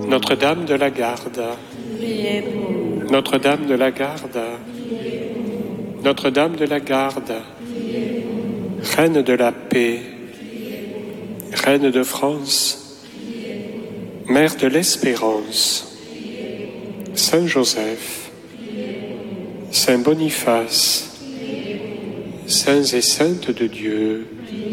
Notre-Dame de la Garde, Priez pour nous. Notre-Dame de la Garde, Notre-Dame de la Garde, Reine de la paix, Reine de France, Mère de l'espérance, Saint Joseph, Saint Boniface, Saints et Saintes de Dieu,